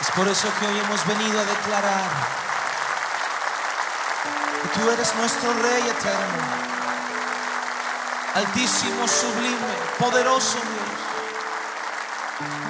Por eso que hoy hemos venido a declarar que tú eres nuestro Rey eterno, altísimo, sublime, poderoso Dios.